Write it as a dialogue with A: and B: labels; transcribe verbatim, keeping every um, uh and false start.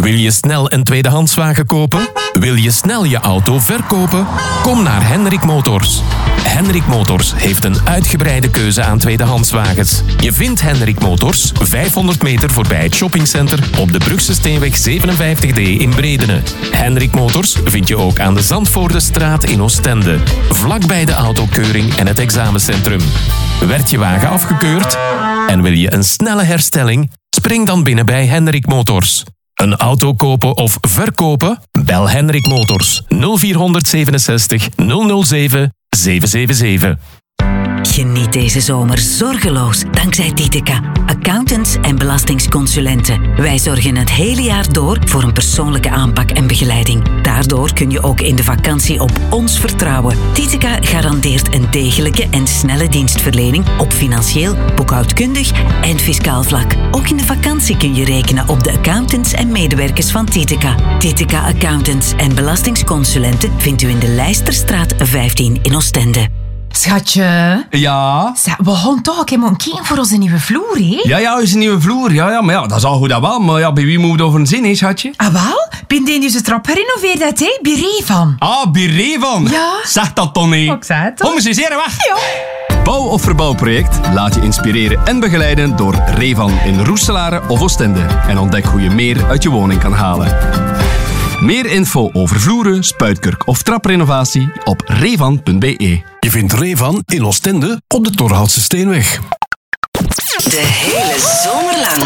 A: Wil je snel een tweedehandswagen kopen? Wil je snel je auto verkopen? Kom naar Hendrik Motors. Hendrik Motors heeft een uitgebreide keuze aan tweedehandswagens. Je vindt Hendrik Motors vijfhonderd meter voorbij het shoppingcenter op de Brugse Steenweg zevenenvijftig D in Bredene. Hendrik Motors vind je ook aan de Zandvoordestraat in Oostende, vlakbij de autokeuring en het examencentrum. Werd je wagen afgekeurd? En wil je een snelle herstelling? Spring dan binnen bij Hendrik Motors. Een auto kopen of verkopen? Bel Hendrik Motors nul vier zevenenzestig nul nul zeven zeven zeven zeven.
B: Geniet deze zomer zorgeloos dankzij Titica, accountants en belastingsconsulenten. Wij zorgen het hele jaar door voor een persoonlijke aanpak en begeleiding. Daardoor kun je ook in de vakantie op ons vertrouwen. Titica garandeert een degelijke en snelle dienstverlening op financieel, boekhoudkundig en fiscaal vlak. Ook in de vakantie kun je rekenen op de accountants en medewerkers van Titica. Titica Accountants en belastingsconsulenten vindt u in de Leisterstraat vijftien in Oostende.
C: Schatje.
D: Ja?
C: Zeg, we gaan toch ook helemaal kijken voor onze nieuwe vloer, hè?
D: Ja, ja, is een nieuwe vloer. Ja, ja, maar ja, dat is al goed dat wel. Maar ja, bij wie moet het over een zin, hè, schatje?
C: Ah, wel? Ben je dus de trap gerenoveerd, dat, hè? Bij Revan.
D: Ah, bij Revan?
C: Ja.
D: Zeg dat dan niet.
C: Ik zei het toch?
D: Kom eens eens hier weg.
C: Ja.
D: Bouw- of verbouwproject? Laat je inspireren en begeleiden door Revan in Roeselare of Oostende. En ontdek hoe je meer uit je woning kan halen. Meer info over vloeren, spuitkurk of traprenovatie op revan punt b e.
E: Je vindt Revan in Oostende op de Torhoutse Steenweg.
B: De hele zomer lang